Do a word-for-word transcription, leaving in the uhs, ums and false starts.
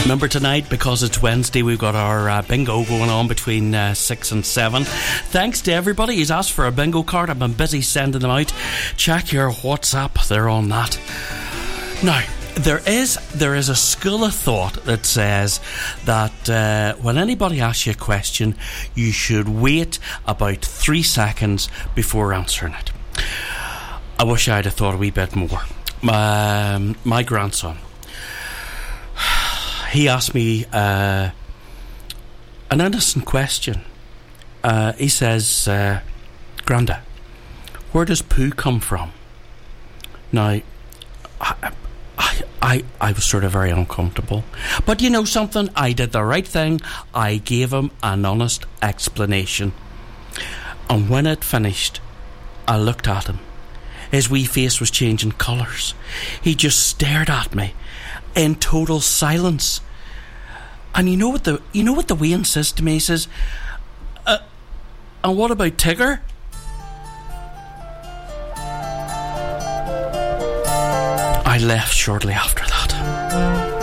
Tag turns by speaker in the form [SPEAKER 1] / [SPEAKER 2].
[SPEAKER 1] Remember tonight, because it's Wednesday, we've got our uh, bingo going on between uh, six and seven. Thanks to everybody who's asked for a bingo card. I've been busy sending them out. Check your WhatsApp, they're on that. Now, there is there is a school of thought that says that uh, when anybody asks you a question, you should wait about three seconds before answering it. I wish I'd have thought a wee bit more. Um, my grandson, he asked me uh, an innocent question. Uh, he says, uh, Granda, where does poo come from? Now, I, I, I, I was sort of very uncomfortable. But you know something? I did the right thing. I gave him an honest explanation. And when it finished, I looked at him. His wee face was changing colours. He just stared at me in total silence. And you know what the you know what the Wayne says to me? He says, uh, and what about Tigger? I left shortly after that.